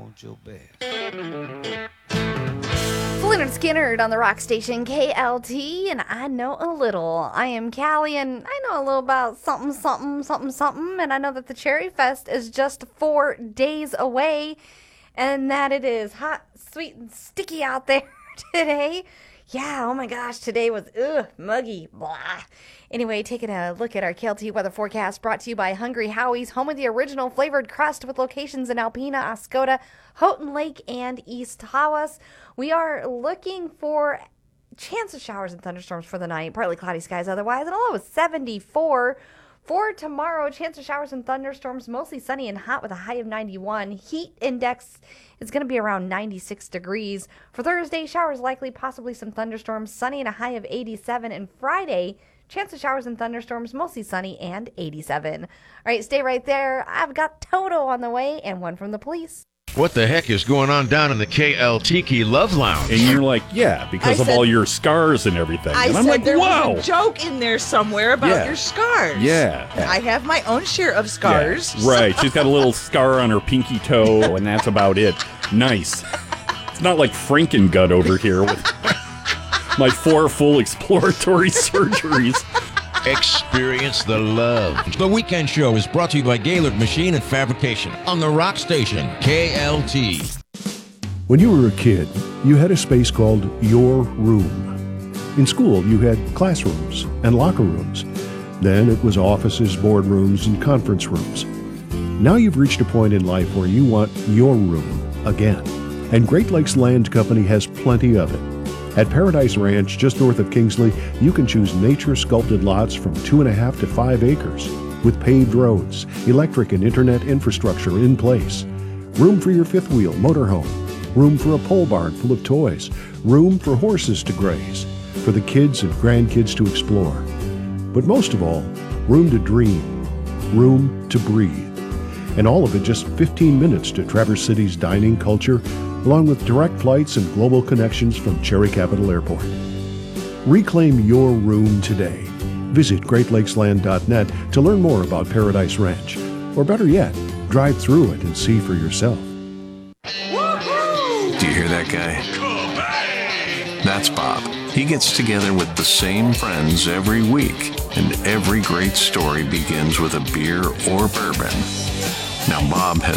want your best. Leonard Skinner on the rock station KLT, and I know a little. I am Callie, and I know a little about something, and I know that the Cherry Fest is just 4 days away, and that it is hot, sweet, and sticky out there today. Yeah, oh my gosh, today was muggy, blah. Anyway, taking a look at our KLT weather forecast brought to you by Hungry Howie's, home of the original flavored crust with locations in Alpena, Oscoda, Houghton Lake, and East Tawas. We are looking for chance of showers and thunderstorms for the night, partly cloudy skies otherwise, and a low of 74. For tomorrow, chance of showers and thunderstorms, mostly sunny and hot with a high of 91. Heat index is going to be around 96 degrees. For Thursday, showers likely, possibly some thunderstorms, sunny and a high of 87. And Friday, chance of showers and thunderstorms, mostly sunny and 87. All right, stay right there. I've got Toto on the way and one from the police. What the heck is going on down in the KL Tiki Love Lounge? And you're like, yeah, because of all your scars and everything. And I'm like, there wow. was a joke in there somewhere about your scars. Yeah. I have my own share of scars. Yeah, right. She's got a little scar on her pinky toe, and that's about it. Nice. It's not like Frankengut over here with my 4 full exploratory surgeries. Experience the love. The Weekend Show is brought to you by Gaylord Machine and Fabrication on the Rock Station, KLT. When you were a kid, you had a space called your room. In school, you had classrooms and locker rooms. Then it was offices, boardrooms, and conference rooms. Now you've reached a point in life where you want your room again. And Great Lakes Land Company has plenty of it. At Paradise Ranch, just north of Kingsley, you can choose nature-sculpted lots from 2.5 to 5 acres with paved roads, electric and internet infrastructure in place, room for your fifth wheel motorhome, room for a pole barn full of toys, room for horses to graze, for the kids and grandkids to explore. But most of all, room to dream, room to breathe. And all of it just 15 minutes to Traverse City's dining culture, along with direct flights and global connections from Cherry Capital Airport. Reclaim your room today. Visit GreatLakesLand.net to learn more about Paradise Ranch. Or better yet, drive through it and see for yourself. Do you hear that guy? That's Bob. He gets together with the same friends every week, and every great story begins with a beer or bourbon. Now, Bob has